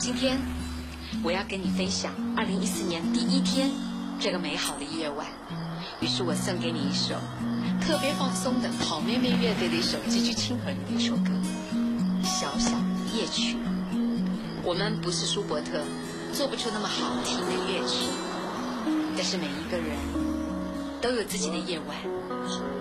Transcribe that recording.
今天我要跟你分享2014年第一天这个美好的夜晚，于是我送给你一首特别放松的好妹妹乐队的一首极具亲和力的一首歌《小小夜曲》。我们不是舒伯特，做不出那么好听的乐曲，但是每一个人都有自己的夜晚。